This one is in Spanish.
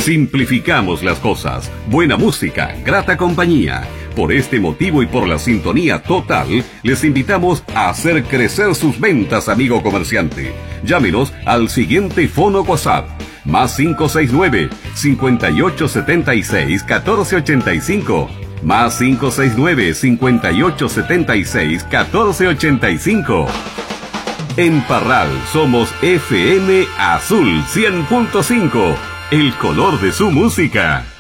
Simplificamos las cosas. Buena música, grata compañía. Por este motivo y por la sintonía total, les invitamos a hacer crecer sus ventas, amigo comerciante. Llámenos al siguiente fono WhatsApp. Más 569-5876-1485. Más 569-5876-1485. En Parral somos FM Azul 100.5, el color de su música.